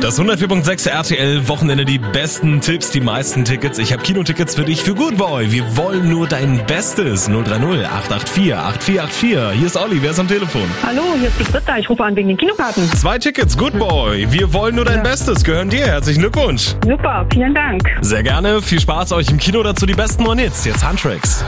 Das 104.6 RTL Wochenende, die besten Tipps, die meisten Tickets. Ich habe Kinotickets für dich für Goodboy. Wir wollen nur dein Bestes. 030 884 8484. Hier ist Olli, wer ist am Telefon? Hallo, hier ist die Britta. Ich rufe an wegen den Kinokarten. 2 Tickets, Goodboy. Wir wollen nur dein Bestes. Gehören dir. Herzlichen Glückwunsch. Super, vielen Dank. Sehr gerne. Viel Spaß euch im Kino. Dazu die besten Neuen Hits. Jetzt Handtracks.